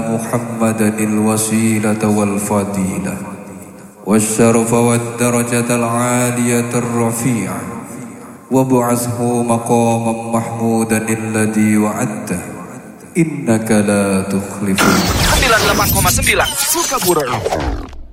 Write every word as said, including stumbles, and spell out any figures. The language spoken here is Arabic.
محمدا الوسيلة والفضيلة والشرف والدرجة العالية الرفيعة وابعثه مقاما محمودا الذي وعدته إنك لا تخلف. sembilan puluh delapan koma sembilan Sukabura.